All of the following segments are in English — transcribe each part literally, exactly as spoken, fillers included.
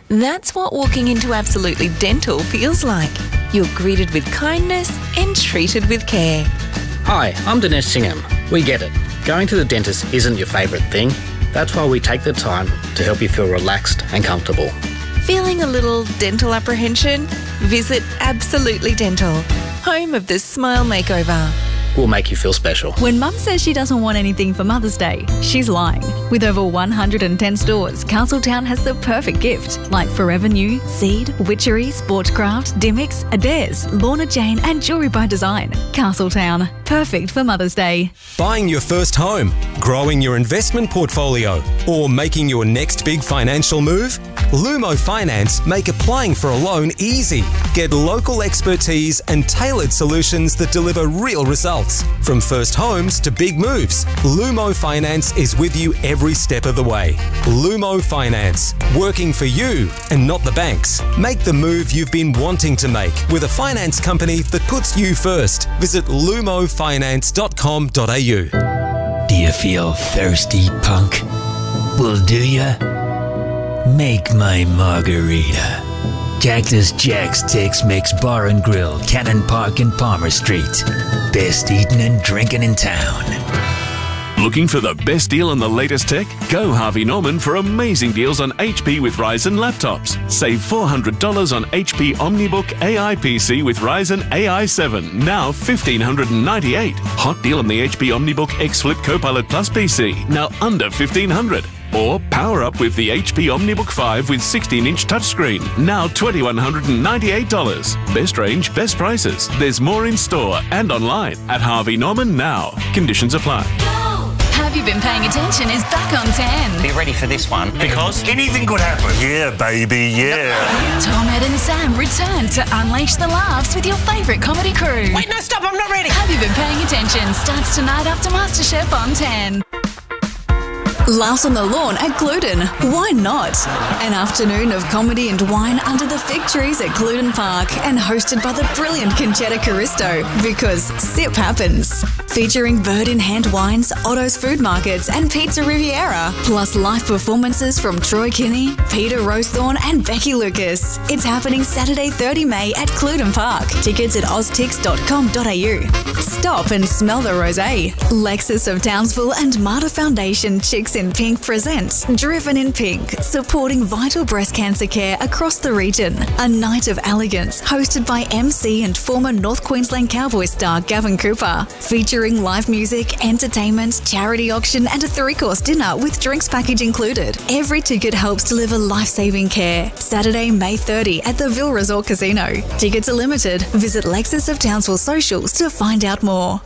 That's what walking into Absolutely Dental feels like. You're greeted with kindness and treated with care. Hi, I'm Dinesh Singham. We get it. Going to the dentist isn't your favourite thing. That's why we take the time to help you feel relaxed and comfortable. Feeling a little dental apprehension? Visit Absolutely Dental, home of the Smile Makeover. We'll make you feel special. When Mum says she doesn't want anything for Mother's Day, she's lying. With over one hundred ten stores, Castletown has the perfect gift, like Forever New, Seed, Witchery, Sportscraft, Dimmix, Adairs, Lorna Jane and Jewelry by Design. Castletown, perfect for Mother's Day. Buying your first home, growing your investment portfolio, or making your next big financial move? Lumo Finance make applying for a loan easy. Get local expertise and tailored solutions that deliver real results. From first homes to big moves, Lumo Finance is with you every step of the way. Lumo Finance, working for you and not the banks. Make the move you've been wanting to make with a finance company that puts you first. Visit lumo finance dot com dot a u. Do you feel thirsty, punk? Well, do ya? Make my margarita. Cactus Jack's Tex-Mex Bar and Grill, Cannon Park and Palmer Street. Best eating and drinking in town. Looking for the best deal on the latest tech? Go Harvey Norman for amazing deals on H P with Ryzen laptops. Save four hundred dollars on H P OmniBook A I P C with Ryzen A I seven, now one thousand five hundred ninety-eight dollars. Hot deal on the H P OmniBook X Flip Copilot Plus P C, now under fifteen hundred dollars. Or power up with the H P OmniBook five with sixteen inch touchscreen, now two thousand one hundred ninety-eight dollars. Best range, best prices. There's more in store and online at Harvey Norman now. Conditions apply. Have You Been Paying Attention is back on ten. Be ready for this one, because anything could happen. Yeah, baby, yeah. Tom, Ed and Sam return to unleash the laughs with your favourite comedy crew. Wait, no, stop, I'm not ready. Have You Been Paying Attention starts tonight after MasterChef on ten. Laughs on the lawn at Cluden. Why not? An afternoon of comedy and wine under the fig trees at Cluden Park and hosted by the brilliant Conchetta Caristo, because sip happens. Featuring bird-in-hand wines, Otto's Food Markets and Pizza Riviera, plus live performances from Troy Kinney, Peter Rosethorn and Becky Lucas. It's happening Saturday thirtieth of May at Cluden Park. Tickets at oztix dot com dot a u. Stop and smell the rosé. Lexus of Townsville and Marta Foundation Chicks in Pink presents Driven in Pink, supporting vital breast cancer care across the region. A night of elegance hosted by M C and former North Queensland Cowboys star Gavin Cooper, featuring live music, entertainment, charity auction and a three-course dinner with drinks package included. Every ticket helps deliver life-saving care. Saturday, May thirtieth at the Ville Resort Casino. Tickets are limited. Visit Lexus of Townsville socials to find out more.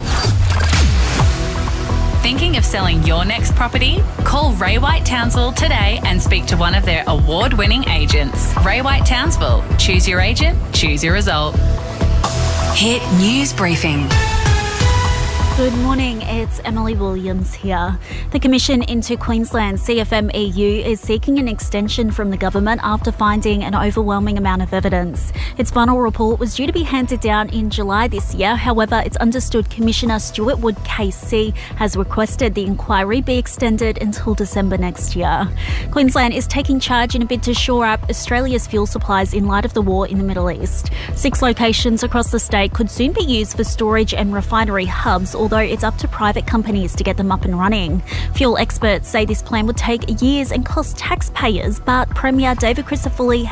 Thinking of selling your next property? Call Ray White Townsville today and speak to one of their award-winning agents. Ray White Townsville. Choose your agent, choose your result. Hit News Briefing. Good morning, it's Emily Williams here. The Commission into Queensland C F M E U is seeking an extension from the government after finding an overwhelming amount of evidence. Its final report was due to be handed down in July this year. However, it's understood Commissioner Stuart Wood K C has requested the inquiry be extended until December next year. Queensland is taking charge in a bid to shore up Australia's fuel supplies in light of the war in the Middle East. Six locations across the state could soon be used for storage and refinery hubs, although it's up to private companies to get them up and running. Fuel experts say this plan would take years and cost taxpayers, but Premier David Crisafulli